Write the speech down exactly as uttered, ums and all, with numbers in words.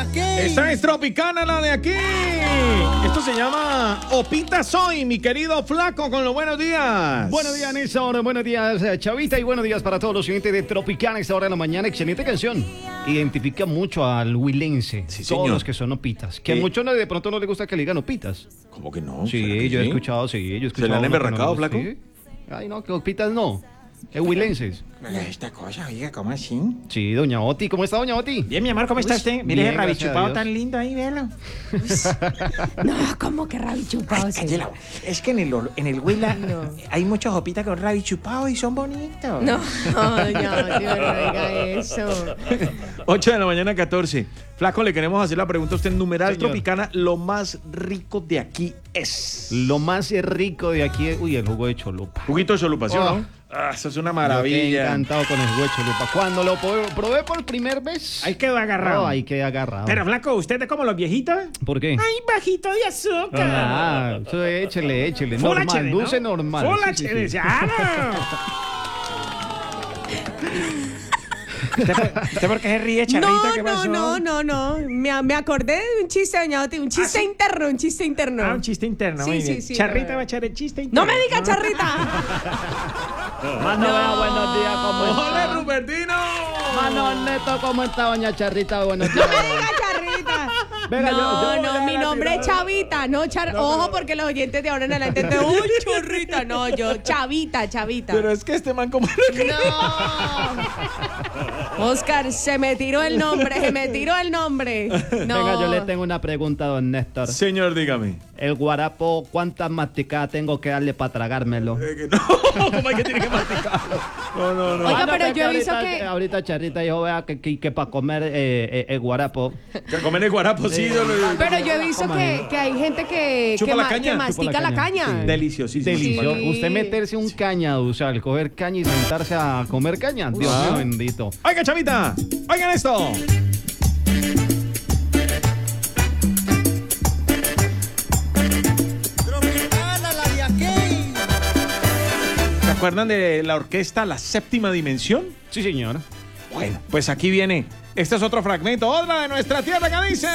aquí. Esta es Tropicana, la de aquí. Esto se llama Opita Soy, mi querido Flaco, con los buenos días. Buenos días, Néstor. Buenos días, Chavita. Y buenos días para todos los oyentes de Tropicana. Esta hora de la mañana. Excelente canción. Identifica mucho al huilense. Sí, todos señor. los que son opitas. Que Sí. a muchos no- de pronto no les gusta que le digan opitas. ¿Cómo que no? ¿Será Sí, que yo he sí? escuchado, sí. Yo he escuchado le han uno que no emberracado, les gusta. Flaco? Sí. Ay, no, que opitas no. Es huilenses. Esta cosa, oiga, ¿cómo así? Sí, doña Oti. ¿Cómo está, doña Oti? Bien, mi amor, ¿cómo está usted? Mire bien, ese gracias a rabichupado Dios. tan lindo ahí, véalo. No, ¿cómo que rabichupado? Ay, cállela. Es que en el, en el Huila No. hay muchos jopitas con rabichupado y son bonitos. No, no, no diga eso. ocho de la mañana, catorce. Flaco, le queremos hacer la pregunta a usted. Numeral Señor. Tropicana, lo más rico de aquí es. Lo más rico de aquí es... Uy, el jugo de cholupa. Juguito de cholupación, Oh. ¿no? Ah, eso es una Yo quedé maravilla. encantado con el jugo de cholupa. Cuando lo po- probé por primera vez... Ahí quedó agarrado. No, ahí quedé agarrado. Pero, flaco, ¿usted es como los viejitos? ¿Por qué? Ay, bajito de azúcar. Ah, eso échele, échele. Full Normal, H D, ¿no? dulce normal. Full Sí, H sí, D, sí. ¡claro! ¿Usted, por- ¿Usted por qué se ríe, Charrita? No, ¿Qué no, pasó? no, no, no. Me, me acordé de un chiste, doña Oti, un chiste ¿Ah, sí? interno, un chiste interno. Ah, un chiste interno, Sí, muy sí, bien. sí, Charrita no. va a echar el chiste interno. No me diga charrita. Mano, vea, buenos días, ¿cómo ¡Hola, está? Rupertino! Mano, Neto, ¿cómo está, doña Charrita? Buenos No días. me diga charrita. Venga, no, yo- yo voy no, a mi la nombre es tirada. Chavita, no Char. Ojo, porque los oyentes de ahora en adelante te uy, chorrita. No, yo, Chavita, Chavita. Pero es que este man como... No. Oscar, se me tiró el nombre, se me tiró el nombre. No. Venga, yo le tengo una pregunta, don Néstor. Señor, dígame. El guarapo, ¿cuántas masticadas tengo que darle para tragármelo? Eh, que no, ¿cómo es que tiene que masticarlo? No, no, no. Oiga, Ah, no, pero que yo he visto ahorita- que- Ahorita Charrita dijo, vea, que, que, que para comer eh, eh, el guarapo... Que comer el guarapo, sí. yo lo- Pero yo he visto Coma que, ahí. que hay gente que, Chupa que, la ma- caña, que chupa mastica la la caña. caña. Sí. Deliciosísimo. Delicioso. Sí. Usted meterse un cañaduzal, coger caña y sentarse a comer caña. Dios Ah. mío bendito. Oiga, chavita, oigan esto. Tropicana, la de aquí. ¿Se acuerdan de la orquesta La Séptima Dimensión? Sí, señor. Bueno, pues aquí viene. Este es otro fragmento, otra de nuestra tierra que dice...